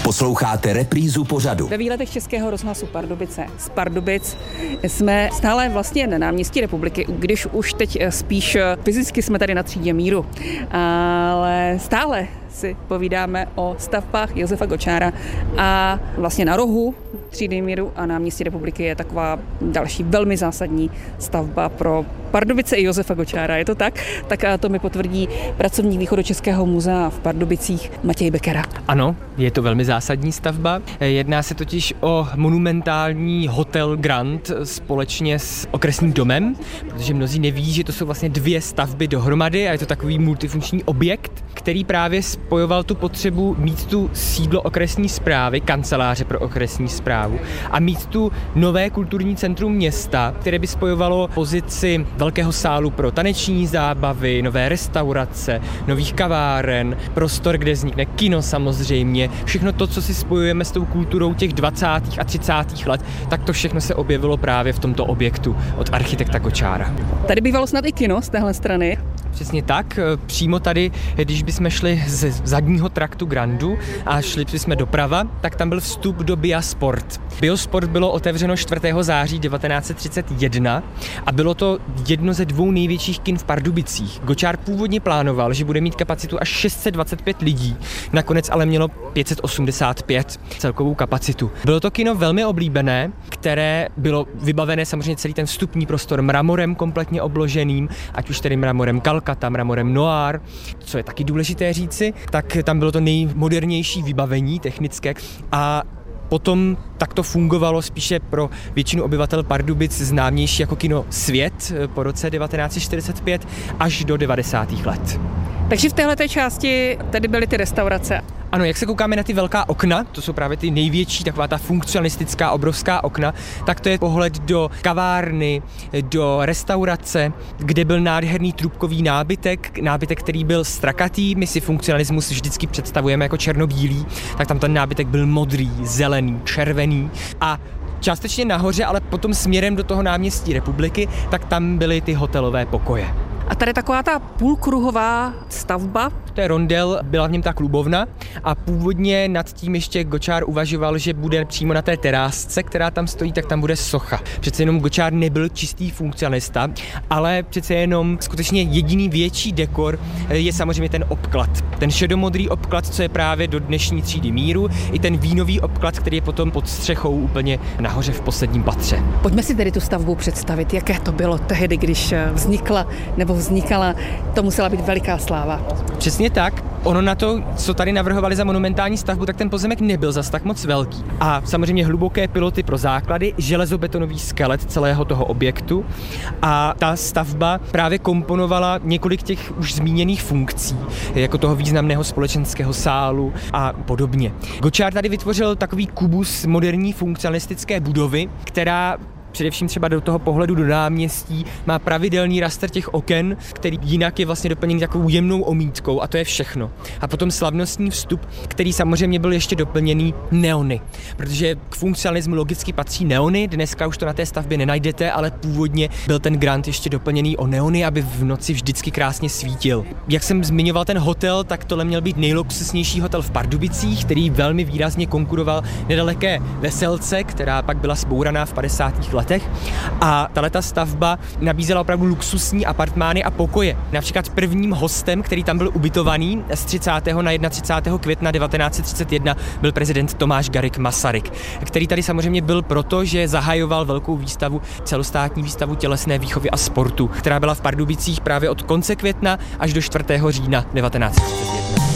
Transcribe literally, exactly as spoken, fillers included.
Posloucháte reprízu pořadu. Ve výletech Českého rozhlasu Pardubice z Pardubic jsme stále vlastně na náměstí Republiky, když už teď spíš fyzicky jsme tady na třídě míru, ale stále si povídáme o stavbách Josefa Gočára a vlastně na rohu třídy míru a náměstí Republiky je taková další velmi zásadní stavba pro Pardubice i Josefa Gočára. Je to tak? Tak to mi potvrdí pracovník Východočeského muzea v Pardubicích Matěj Bekera. Ano, je to velmi zásadní stavba. Jedná se totiž o monumentální hotel Grand společně s okresním domem, protože mnozí neví, že to jsou vlastně dvě stavby dohromady a je to takový multifunkční objekt, který právě spojoval tu potřebu mít tu sídlo okresní správy, kanceláře pro okresní správu a mít tu nové kulturní centrum města, které by spojovalo pozici velkého sálu pro taneční zábavy, nové restaurace, nových kaváren, prostor, kde vznikne kino samozřejmě, všechno to, co si spojujeme s tou kulturou těch dvacátých a třicátých let, tak to všechno se objevilo právě v tomto objektu od architekta Gočára. Tady bývalo snad i kino z téhle strany. Přesně tak, přímo tady, když bychom šli z zadního traktu Grandu a šli bychom doprava, tak tam byl vstup do Biasport. Biosport bylo otevřeno čtvrtého září devatenáct set třicet jedna a bylo to jedno ze dvou největších kin v Pardubicích. Gočár původně plánoval, že bude mít kapacitu až šest set dvacet pět lidí, nakonec ale mělo pět set osmdesát pět celkovou kapacitu. Bylo to kino velmi oblíbené, které bylo vybavené samozřejmě celý ten vstupní prostor mramorem kompletně obloženým, ať už tedy mramorem Calcutta, mramorem Noir, co je taky důležité říci, tak tam bylo to nejmodernější vybavení technické a potom tak to fungovalo spíše pro většinu obyvatel Pardubic známější jako kino Svět po roce devatenáct set čtyřicet pět až do devadesátých let. Takže v téhleté části tady byly ty restaurace. Ano, jak se koukáme na ty velká okna, to jsou právě ty největší, taková ta funkcionalistická obrovská okna, tak to je pohled do kavárny, do restaurace, kde byl nádherný trubkový nábytek, nábytek, který byl strakatý, my si funkcionalismus vždycky představujeme jako černobílý, tak tam ten nábytek byl modrý, zelený, červený a částečně nahoře, ale potom směrem do toho náměstí Republiky, tak tam byly ty hotelové pokoje. A tady taková ta půlkruhová stavba. To je rondel, byla v něm ta klubovna a původně nad tím ještě Gočár uvažoval, že bude přímo na té terásce, která tam stojí, tak tam bude socha. Přece jenom Gočár nebyl čistý funkcionalista, ale přece jenom skutečně jediný větší dekor je samozřejmě ten obklad. Ten šedomodrý obklad, co je právě do dnešní třídy míru, i ten vínový obklad, který je potom pod střechou úplně nahoře v posledním patře. Pojďme si tedy tu stavbu představit, jaké to bylo tehdy, když vznikla nebo vznikala, to musela být veliká sláva. Přesně tak. Ono na to, co tady navrhovali za monumentální stavbu, tak ten pozemek nebyl zas tak moc velký. A samozřejmě hluboké piloty pro základy, železobetonový skelet celého toho objektu a ta stavba právě komponovala několik těch už zmíněných funkcí, jako toho významného společenského sálu a podobně. Gočár tady vytvořil takový kubus moderní funkcionalistické budovy, která především třeba do toho pohledu do náměstí má pravidelný raster těch oken, který jinak je vlastně doplněný takovou jemnou omítkou a to je všechno. A potom slavnostní vstup, který samozřejmě byl ještě doplněný neony, protože k funkcionalismu logicky patří neony, dneska už to na té stavbě nenajdete, ale původně byl ten Grand ještě doplněný o neony, aby v noci vždycky krásně svítil. Jak jsem zmiňoval ten hotel, tak tohle měl být nejluxusnější hotel v Pardubicích, který velmi výrazně konkuroval nedaleké Veselce, která pak byla zbouraná v padesátých letech. A tato stavba nabízela opravdu luxusní apartmány a pokoje. Například prvním hostem, který tam byl ubytovaný z třicátého na třicátého prvního května devatenáct set třicet jedna byl prezident Tomáš Garrigue Masaryk, který tady samozřejmě byl proto, že zahajoval velkou výstavu, celostátní výstavu tělesné výchovy a sportu, která byla v Pardubicích právě od konce května až do čtvrtého října devatenáct set třicet jedna.